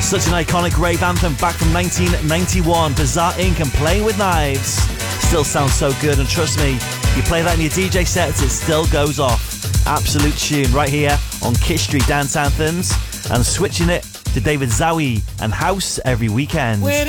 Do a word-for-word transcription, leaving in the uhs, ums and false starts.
Such an iconic rave anthem back from nineteen ninety-one. Bizarre Incorporated and Playing With Knives. Still sounds so good, and trust me, you play that in your D J sets, it still goes off. Absolute tune right here on Kiss Street Dance Anthems, and switching it to David Zowie and House every weekend. When